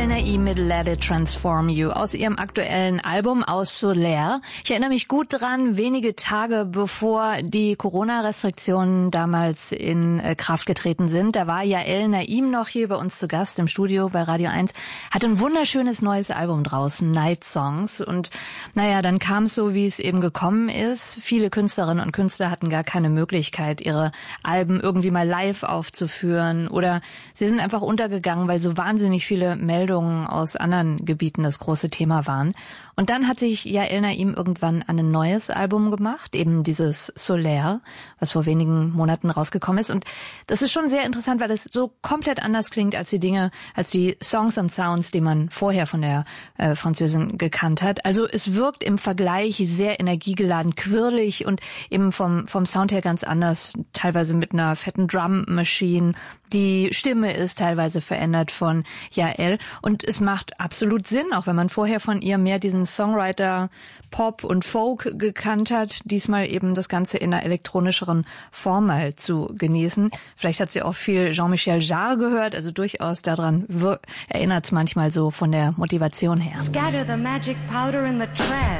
Yael Naim mit Let It Transform You aus ihrem aktuellen Album Aus Solaire. Ich erinnere mich gut dran, wenige Tage bevor die Corona-Restriktionen damals in Kraft getreten sind. Da war Yael Naim noch hier bei uns zu Gast im Studio bei Radio 1, hatte ein wunderschönes neues Album draußen, Night Songs. Und naja, dann kam es so, wie es eben gekommen ist. Viele Künstlerinnen und Künstler hatten gar keine Möglichkeit, ihre Alben irgendwie mal live aufzuführen, oder sie sind einfach untergegangen, weil so wahnsinnig viele Meldungen aus anderen Gebieten das große Thema waren. Und dann hat sich Yael Naim irgendwann an ein neues Album gemacht, eben dieses Solaire, was vor wenigen Monaten rausgekommen ist. Und das ist schon sehr interessant, weil es so komplett anders klingt als die Songs und Sounds, die man vorher von der Französin gekannt hat. Also es wirkt im Vergleich sehr energiegeladen, quirlig und eben vom Sound her ganz anders, teilweise mit einer fetten Drum-Machine. Die Stimme ist teilweise verändert von Yael und es macht absolut Sinn, auch wenn man vorher von ihr mehr diesen Songwriter Pop und Folk gekannt hat, diesmal eben das Ganze in einer elektronischeren Form mal zu genießen. Vielleicht hat sie auch viel Jean-Michel Jarre gehört, also durchaus daran erinnert es manchmal so von der Motivation her. Scatter the magic powder in the trash.